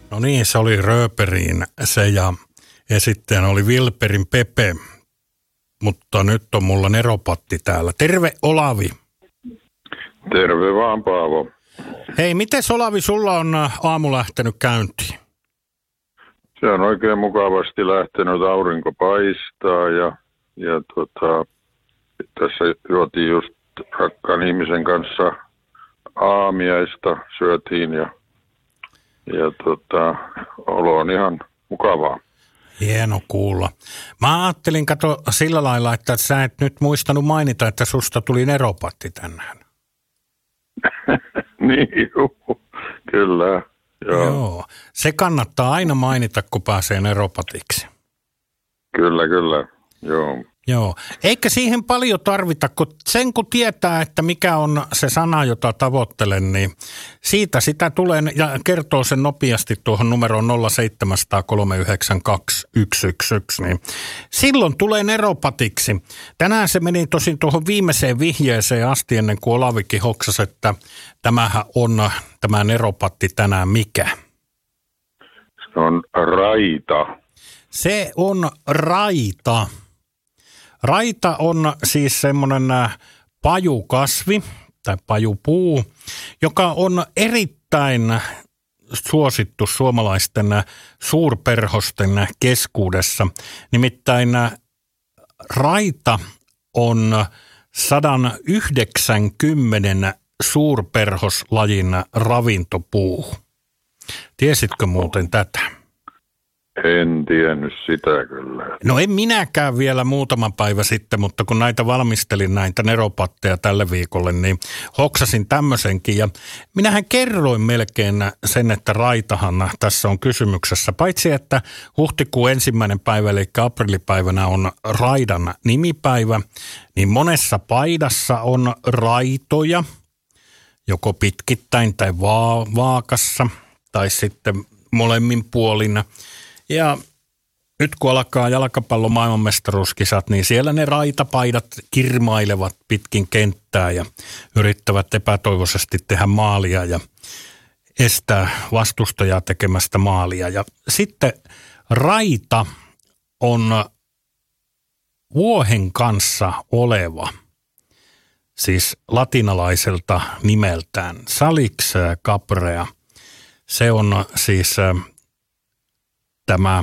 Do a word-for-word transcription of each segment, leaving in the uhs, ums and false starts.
No niin, se oli Rööperiin se ja esittäjänä oli Vilperin Pepe, mutta nyt on mulla Neropatti täällä. Terve Olavi. Terve vaan Paavo. Hei, miten Olavi sulla on aamu lähtenyt käyntiin? Se on oikein mukavasti lähtenyt, aurinko paistaa ja, ja tota, tässä juotiin just rakkaan ihmisen kanssa aamiaista, syötiin ja, ja tota, olo on ihan mukavaa. Hieno kuulla. Mä ajattelin, kato sillä lailla, että sä et nyt muistanut mainita, että susta tuli Neropatti tänään. Niin, juu, kyllä. Joo. Joo. Se kannattaa aina mainita, kun pääsee Neropatiksi. Kyllä, kyllä. Joo. Joo. Eikä siihen paljon tarvita, kun sen kun tietää, että mikä on se sana, jota tavoittelen, niin siitä sitä tulee ja kertoo sen nopeasti tuohon numeroon nolla seitsemän nolla nolla kolme yhdeksän kaksi yksi yksi yksi, niin silloin tulee Neropatiksi. Tänään se meni tosin tuohon viimeiseen vihjeeseen asti ennen kuin Olavikin hoksasi, että tämähän on tämä Neropatti tänään mikä? Se on raita. Se on raita. Raita on siis semmoinen pajukasvi tai pajupuu, joka on erittäin suosittu suomalaisten suurperhosten keskuudessa. Nimittäin raita on sata yhdeksänkymmentä suurperhoslajin ravintopuu. Tiesitkö muuten tätä? En tiennyt sitä kyllä. No en minäkään vielä muutama päivä sitten, mutta kun näitä valmistelin näitä neropatteja tälle viikolle, niin hoksasin tämmöisenkin. Ja minähän kerroin melkein sen, että raitahan tässä on kysymyksessä. Paitsi, että huhtikuun ensimmäinen päivä, eli aprillipäivänä on raidan nimipäivä, niin monessa paidassa on raitoja, joko pitkittäin tai va- vaakassa, tai sitten molemmin puolin. Ja nyt kun alkaa jalkapallon maailmanmestaruuskisat, niin siellä ne raitapaidat kirmailevat pitkin kenttää ja yrittävät epätoivoisesti tehdä maalia ja estää vastustajaa tekemästä maalia. Ja sitten raita on vuohen kanssa oleva, siis latinalaiselta nimeltään Salix caprea. Se on siis tämä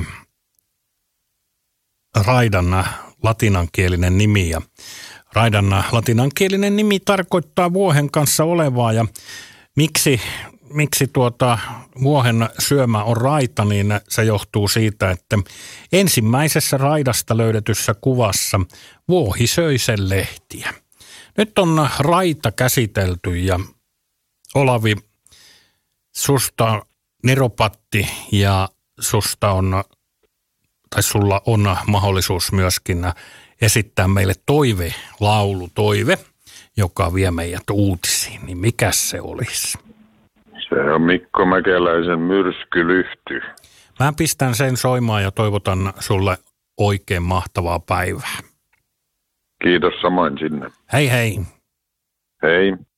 raidan latinankielinen nimi ja raidan latinankielinen nimi tarkoittaa vuohen kanssa olevaa ja miksi, miksi tuota vuohen syömä on raita, niin se johtuu siitä, että ensimmäisessä raidasta löydetyssä kuvassa vuohi söi sen lehtiä. Nyt on raita käsitelty ja Olavi, susta Neropatti ja susta on, tai sulla on mahdollisuus myöskin esittää meille toive, laulu, toive, joka vie meidät uutisiin. Niin mikä se olisi? Se on Mikko Mäkeläisen Myrskylyhty. Mä pistän sen soimaan ja toivotan sulle oikein mahtavaa päivää. Kiitos samoin sinne. Hei hei. Hei.